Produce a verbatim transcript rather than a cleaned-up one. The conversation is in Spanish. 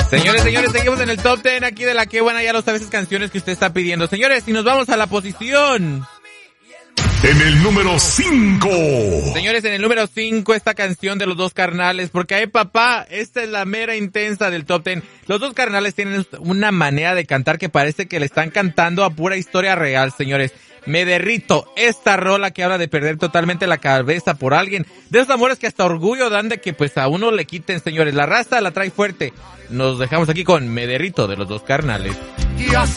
Señores, señores, seguimos en el top diez aquí de la que buena, ya lo sabes, esas canciones que usted está pidiendo. Señores, y nos vamos a la posición. En el número cinco. Señores, en el número cinco, esta canción de Los Dos Carnales, porque ahí papá, esta es la mera intensa del top diez. Los Dos Carnales tienen una manera de cantar que parece que le están cantando a pura historia real, señores. Me derrito, esta rola que habla de perder totalmente la cabeza por alguien, de esos amores que hasta orgullo dan de que pues a uno le quiten, señores. La raza la trae fuerte. Nos dejamos aquí con Me derrito de Los Dos Carnales.